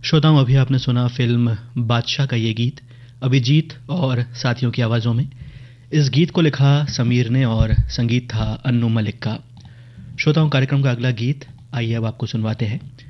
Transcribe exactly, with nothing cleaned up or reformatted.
श्रोताओं, अभी आपने सुना फ़िल्म बादशाह का ये गीत अभिजीत और साथियों की आवाज़ों में। इस गीत को लिखा समीर ने और संगीत था अन्नू मलिक का। श्रोताओं, कार्यक्रम का अगला गीत आइए अब आपको सुनवाते हैं।